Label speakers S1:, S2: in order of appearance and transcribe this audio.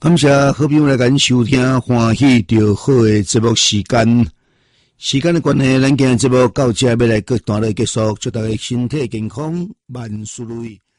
S1: 感谢好朋友来咱收听欢喜就好的节目时间。时间的关系，咱今日节目到这要来个段落结束，祝大家身体健康，万事如意。